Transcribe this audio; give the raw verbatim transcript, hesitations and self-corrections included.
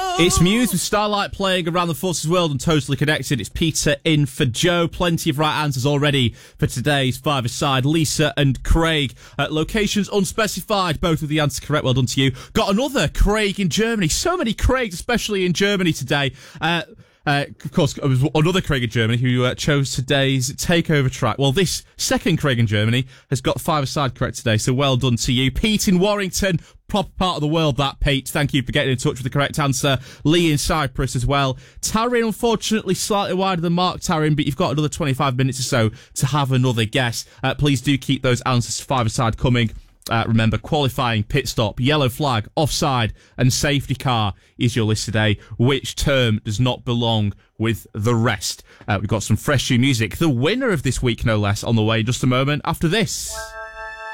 It's Muse with Starlight playing around the Forces World and Totally Connected. It's Peter in for Joe. Plenty of right answers already for today's five-a-side. Lisa and Craig. Uh, locations unspecified, both with the answer correct. Well done to you. Got another Craig in Germany. So many Craigs, especially in Germany today. Uh... Uh, of course, it was another Craig in Germany who uh, chose today's takeover track. Well, this second Craig in Germany has got five-a-side correct today, so well done to you. Pete in Warrington, proper part of the world, that, Pete. Thank you for getting in touch with the correct answer. Lee in Cyprus as well. Taryn, unfortunately, slightly wider than Mark, Taryn, but you've got another twenty-five minutes or so to have another guess. Uh, please do keep those answers to five-a-side coming. Uh, remember, qualifying, pit stop, yellow flag, offside, and safety car is your list today. Which term does not belong with the rest? Uh, we've got some fresh new music. The winner of this week, no less, on the way in just a moment after this.